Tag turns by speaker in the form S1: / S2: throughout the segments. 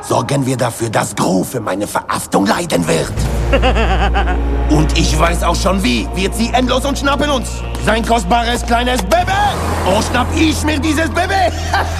S1: sorgen wir dafür, dass Gru für meine Verhaftung leiden wird. Und ich weiß auch schon wie. Wir ziehen endlos und schnappen uns sein kostbares kleines Baby. Oh, schnapp ich mir dieses Baby.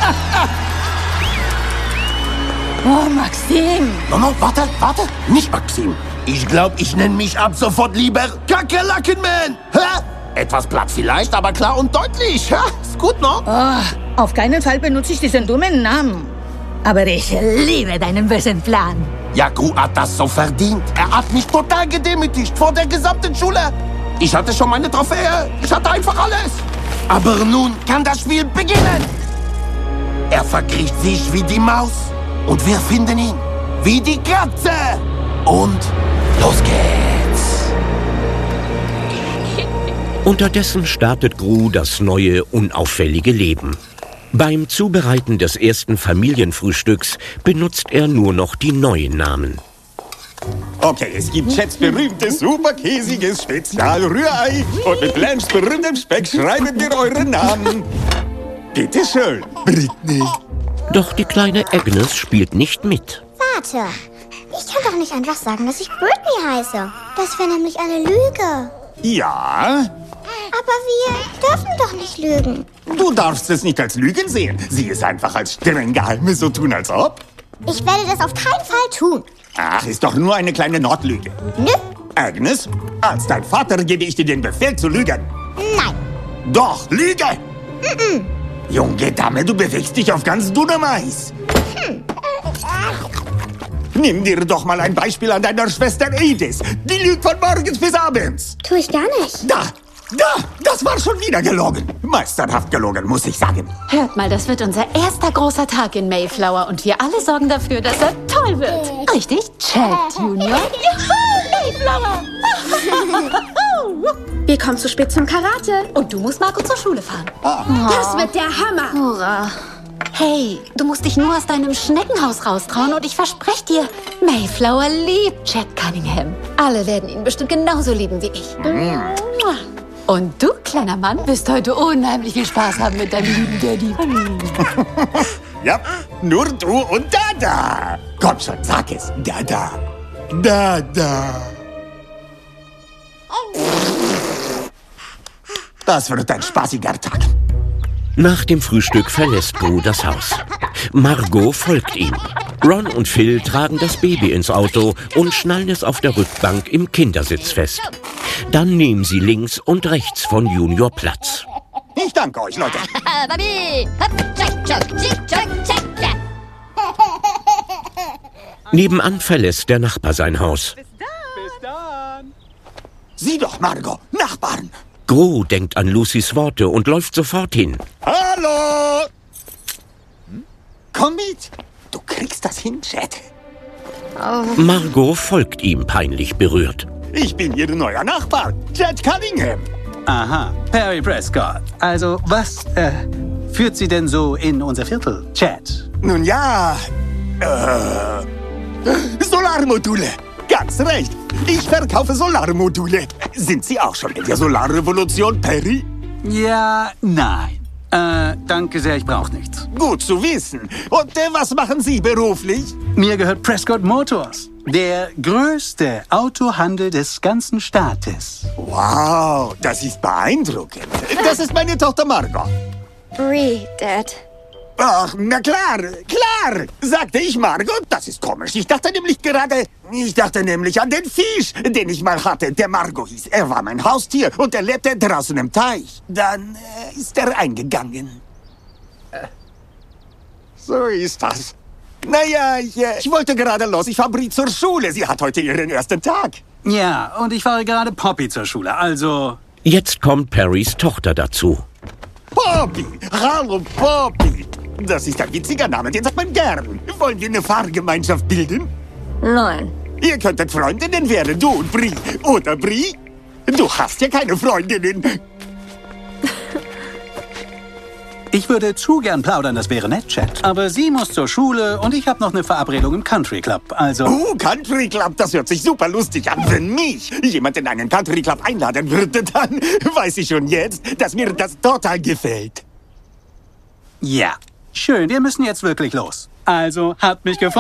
S2: Oh, Maxim.
S1: No, warte. Nicht Maxim. Ich glaube, ich nenne mich ab sofort lieber Kakerlakenman. Etwas platt vielleicht, aber klar und deutlich. Ist gut, no?
S2: Oh, auf keinen Fall benutze ich diesen dummen Namen. Aber ich liebe deinen bösen Plan.
S1: Ja, Gru hat das so verdient. Er hat mich total gedemütigt vor der gesamten Schule. Ich hatte schon meine Trophäe. Ich hatte einfach alles. Aber nun kann das Spiel beginnen. Er verkriecht sich wie die Maus. Und wir finden ihn wie die Katze. Und los geht's.
S3: Unterdessen startet Gru das neue, unauffällige Leben. Beim Zubereiten des ersten Familienfrühstücks benutzt er nur noch die neuen Namen.
S4: Okay, es gibt Chats berühmtes, superkäsiges Spezialrührei. Und mit Blanches berühmtem Speck schreiben wir eure Namen. Bitte schön, Britney.
S3: Doch die kleine Agnes spielt nicht mit.
S5: Warte, ich kann doch nicht einfach sagen, dass ich Britney heiße. Das wäre nämlich eine Lüge.
S4: Ja?
S5: Aber wir dürfen doch nicht lügen.
S4: Du darfst es nicht als Lügen sehen. Sieh es einfach als streng Geheimnis, so tun als ob.
S5: Ich werde das auf keinen Fall tun.
S4: Ach, ist doch nur eine kleine Nordlüge.
S5: Nö.
S4: Agnes, als dein Vater gebe ich dir den Befehl zu lügen.
S5: Nein.
S4: Doch, Lüge! Junge Dame, du bewegst dich auf ganz dünnem Eis. Nimm dir doch mal ein Beispiel an deiner Schwester Edith. Die lügt von morgens bis abends.
S5: Tu ich gar nicht.
S4: Da, das war schon wieder gelogen. Meisterhaft gelogen, muss ich sagen.
S6: Hört mal, das wird unser erster großer Tag in Mayflower und wir alle sorgen dafür, dass er toll wird. Richtig, Chad Junior? Juhu, Mayflower!
S7: Wir kommen zu spät zum Karate.
S6: Und du musst Marco zur Schule fahren.
S7: Das wird der Hammer.
S6: Hurra. Hey, du musst dich nur aus deinem Schneckenhaus raustrauen und ich verspreche dir, Mayflower liebt Chad Cunningham. Alle werden ihn bestimmt genauso lieben wie ich. Und du, kleiner Mann, wirst heute unheimlich viel Spaß haben mit deinem lieben Daddy.
S4: Ja, nur du und Dada. Komm schon, sag es. Dada. Dada. Das wird ein spaßiger Tag.
S3: Nach dem Frühstück verlässt Gru das Haus. Margot folgt ihm. Ron und Phil tragen das Baby ins Auto und schnallen es auf der Rückbank im Kindersitz fest. Dann nehmen sie links und rechts von Junior Platz.
S4: Ich danke euch, Leute.
S3: Nebenan verlässt der Nachbar sein Haus.
S4: Sieh doch, Margot, Nachbarn.
S3: Gru denkt an Lucys Worte und läuft sofort hin.
S4: Hallo! Komm mit. Du kriegst das hin, Chad.
S3: Margot folgt ihm peinlich berührt.
S4: Ich bin Ihr neuer Nachbar, Chad Cunningham.
S8: Aha, Perry Prescott. Also, was führt Sie denn so in unser Viertel, Chad?
S4: Nun ja, Solarmodule. Ganz recht. Ich verkaufe Solarmodule. Sind Sie auch schon in der Solarrevolution, Perry?
S8: Ja, nein. Danke sehr, ich brauche nichts.
S4: Gut zu wissen. Und was machen Sie beruflich?
S8: Mir gehört Prescott Motors. Der größte Autohandel des ganzen Staates.
S4: Wow, das ist beeindruckend. Das ist meine Tochter Margot.
S7: Brie, Dad.
S4: Ach, na klar, klar, sagte ich Margot. Das ist komisch. Ich dachte nämlich an den Fisch, den ich mal hatte, der Margot hieß. Er war mein Haustier und er lebte draußen im Teich. Dann ist er eingegangen. So ist das. Naja, ich wollte gerade los. Ich fahre Brie zur Schule. Sie hat heute ihren ersten Tag.
S8: Ja, und ich fahre gerade Poppy zur Schule, also...
S3: Jetzt kommt Perrys Tochter dazu.
S4: Poppy! Hallo, Poppy! Das ist ein witziger Name, den sagt man gern. Wollen wir eine Fahrgemeinschaft bilden?
S2: Nein.
S4: Ihr könntet Freundinnen werden, du und Brie. Oder, Brie? Du hast ja keine Freundinnen.
S8: Ich würde zu gern plaudern, das wäre nett, Chad. Aber sie muss zur Schule und ich habe noch eine Verabredung im Country Club, also...
S4: Country Club, das hört sich super lustig an. Wenn mich jemand in einen Country Club einladen würde, dann weiß ich schon jetzt, dass mir das total gefällt.
S8: Ja, schön, wir müssen jetzt wirklich los. Also, hat mich gefreut.